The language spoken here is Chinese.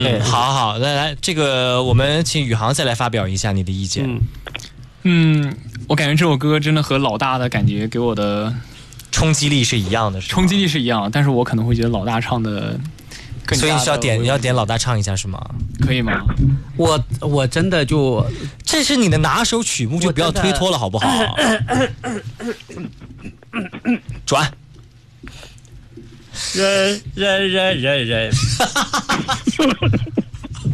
好好，来，这个我们请宇航再来发表一下你的意见。 我感觉这首歌真的和老大的感觉给我的冲击力是一样的，是吗？ 冲击力是一样，但是我可能会觉得老大唱的更加的。 所以你要点老大唱一下是吗？ 可以吗？ 我真的就这是你的拿手曲目，就不要推脱了好不好？转。 人。